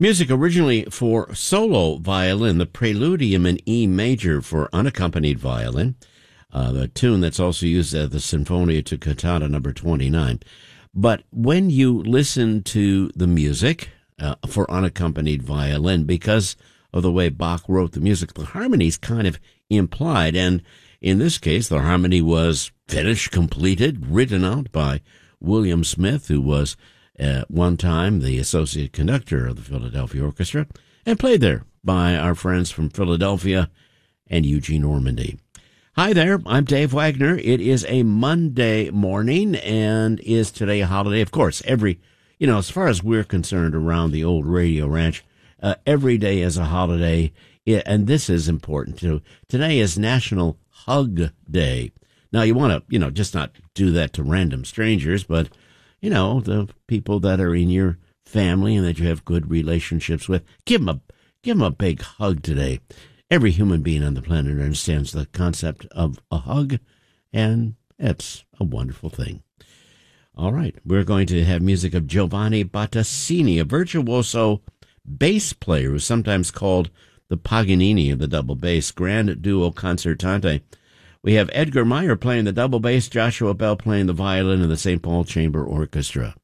Music originally for solo violin, the Preludium in E major for unaccompanied violin, the tune that's also used at the Sinfonia to Cantata number 29. But when you listen to the music for unaccompanied violin, because of the way Bach wrote the music, the harmony's kind of implied, and in this case, the harmony was finished, completed, written out by William Smith, who was at one time the associate conductor of the Philadelphia Orchestra, and played there by our friends from Philadelphia and Eugene Ormandy. Hi there, I'm Dave Wagner. It is a Monday morning, and is today a holiday? Of course, as far as we're concerned around the old Radio Ranch, every day is a holiday, and this is important too. Today is National Hug Day. Now, you want to, just not do that to random strangers, but, the people that are in your family and that you have good relationships with, give them a big hug today. Every human being on the planet understands the concept of a hug, and it's a wonderful thing. All right, we're going to have music of Giovanni Battassini, a virtuoso bass player who's sometimes called the Paganini of the double bass, grand duo concertante. We have Edgar Meyer playing the double bass, Joshua Bell playing the violin, and the St. Paul Chamber Orchestra.